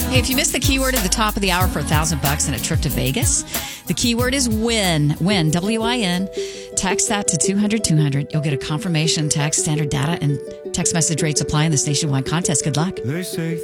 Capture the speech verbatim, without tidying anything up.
Hey, if you missed the keyword at the top of the hour for a thousand bucks and a trip to Vegas, the keyword is win. Win, W I N. Text that to two hundred two hundred. You'll get a confirmation text, standard data, and text message rates apply in this nationwide contest. Good luck. They say